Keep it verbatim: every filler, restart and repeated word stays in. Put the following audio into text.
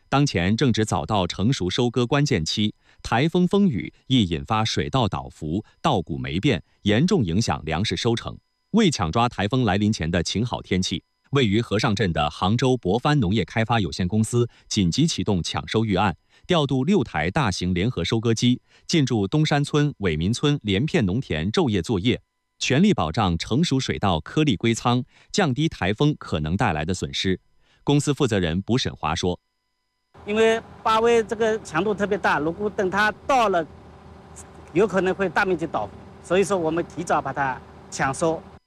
当前正值早稻成熟收割关键期，台风风雨易引发水稻倒伏、稻谷霉变，严重影响粮食收成。为抢抓台风来临前的晴好天气，位于和尚镇的杭州博帆农业开发有限公司紧急启动抢收预案，调度六台大型联合收割机进驻东山村、伟民村连片农田昼夜作业，全力保障成熟水稻颗粒归仓，降低台风可能带来的损失。公司负责人卜沈华说。 因为八威这个强度特别大，如果等它到了，有可能会大面积倒伏，所以说我们提早把它抢收。